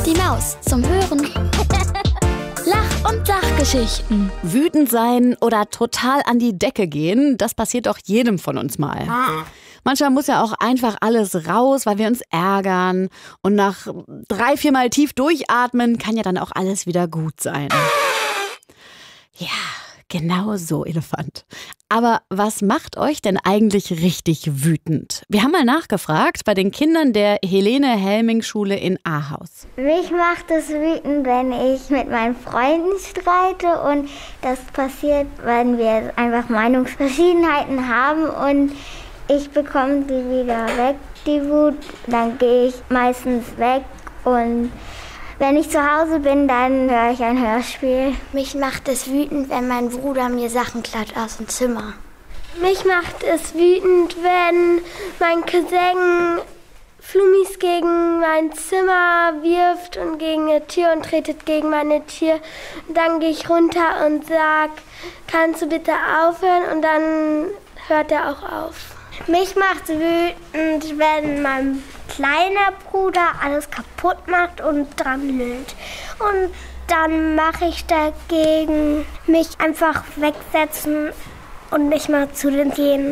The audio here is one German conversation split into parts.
Die Maus zum Hören. Lach- und Sachgeschichten. Wütend sein oder total an die Decke gehen, das passiert doch jedem von uns mal. Manchmal muss ja auch einfach alles raus, weil wir uns ärgern. Und nach 3-4 Mal tief durchatmen kann ja dann auch alles wieder gut sein. Ja, genau so, Elefant. Aber was macht euch denn eigentlich richtig wütend? Wir haben mal nachgefragt bei den Kindern der Helene-Helming-Schule in Ahaus. Mich macht es wütend, wenn ich mit meinen Freunden streite, und das passiert, wenn wir einfach Meinungsverschiedenheiten haben und ich bekomme die wieder weg, die Wut. Dann gehe ich meistens weg, und wenn ich zu Hause bin, dann höre ich ein Hörspiel. Mich macht es wütend, wenn mein Bruder mir Sachen klaut aus dem Zimmer. Mich macht es wütend, wenn mein Cousin Flummis gegen mein Zimmer wirft und gegen eine Tür und tretet gegen meine Tür. Dann gehe ich runter und sage, kannst du bitte aufhören? Und dann hört er auch auf. Mich macht es wütend, wenn mein kleiner Bruder alles kaputt macht und dran lügt. Und dann mache ich dagegen, mich einfach wegsetzen und nicht mal zu denen gehen.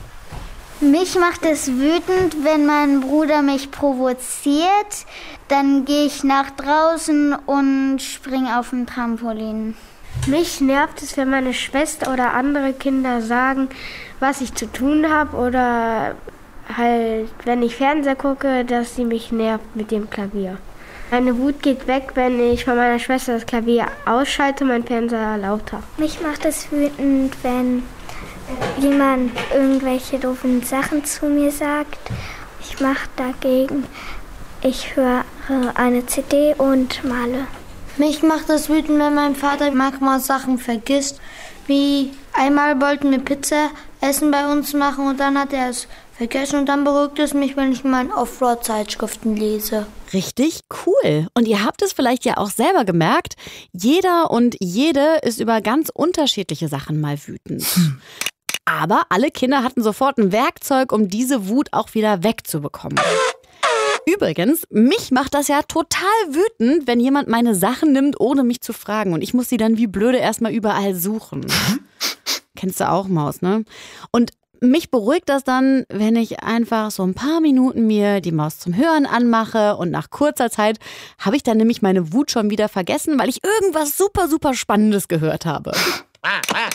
Mich macht es wütend, wenn mein Bruder mich provoziert. Dann gehe ich nach draußen und springe auf den Trampolin. Mich nervt es, wenn meine Schwester oder andere Kinder sagen, was ich zu tun habe, oder halt, wenn ich Fernseher gucke, dass sie mich nervt mit dem Klavier. Meine Wut geht weg, wenn ich von meiner Schwester das Klavier ausschalte und mein Fernseher lauter. Mich macht es wütend, wenn jemand irgendwelche doofen Sachen zu mir sagt. Ich mache dagegen, ich höre eine CD und male. Mich macht es wütend, wenn mein Vater manchmal Sachen vergisst. Wie einmal wollten wir Pizza essen bei uns machen und dann hat er es vergessen, und dann beruhigt es mich, wenn ich meine Offroad-Zeitschriften lese. Richtig cool. Und ihr habt es vielleicht ja auch selber gemerkt, jeder und jede ist über ganz unterschiedliche Sachen mal wütend. Aber alle Kinder hatten sofort ein Werkzeug, um diese Wut auch wieder wegzubekommen. Übrigens, mich macht das ja total wütend, wenn jemand meine Sachen nimmt, ohne mich zu fragen. Und ich muss sie dann wie blöde erstmal überall suchen. Kennst du auch, Maus, ne? Und mich beruhigt das dann, wenn ich einfach so ein paar Minuten mir die Maus zum Hören anmache, und nach kurzer Zeit habe ich dann nämlich meine Wut schon wieder vergessen, weil ich irgendwas super, super Spannendes gehört habe.